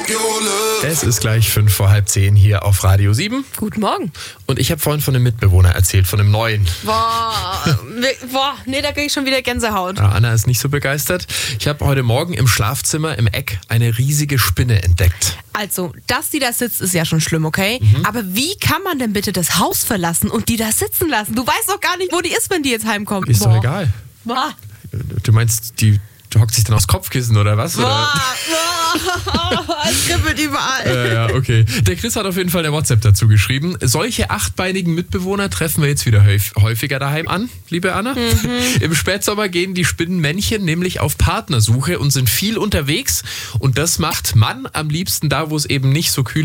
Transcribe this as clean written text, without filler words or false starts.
Es ist gleich 5:05 hier auf Radio 7. Guten Morgen. Und ich habe vorhin von einem Mitbewohner erzählt, von einem neuen. Nee, da kriege ich schon wieder Gänsehaut. Ja, Anna ist nicht so begeistert. Ich habe heute Morgen im Schlafzimmer im Eck eine riesige Spinne entdeckt. Also, dass die da sitzt, ist ja schon schlimm, okay? Aber wie kann man denn bitte das Haus verlassen und die da sitzen lassen? Du weißt doch gar nicht, wo die ist, wenn die jetzt heimkommt. Ist doch egal. Boah. Du meinst, die hockt sich dann aufs Kopfkissen oder was? Oder? Es kribbelt überall. Ja, okay. Der Chris hat auf jeden Fall eine WhatsApp dazu geschrieben. Solche achtbeinigen Mitbewohner treffen wir jetzt wieder häufiger daheim an, liebe Anna. Im Spätsommer gehen die Spinnenmännchen nämlich auf Partnersuche und sind viel unterwegs. Und das macht man am liebsten da, wo es eben nicht so kühl